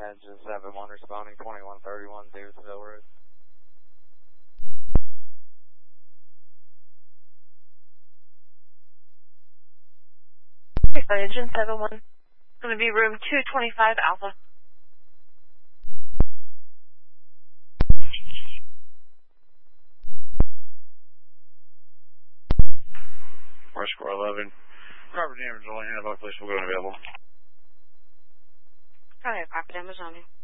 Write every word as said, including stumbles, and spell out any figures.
Engine seven one responding twenty-one thirty-one Davisville Road. Flight Engine seven one. It's going to be room two twenty-five Alpha. Rush Score eleven. Property damage only handle by police will go unavailable. Probably property damage on you.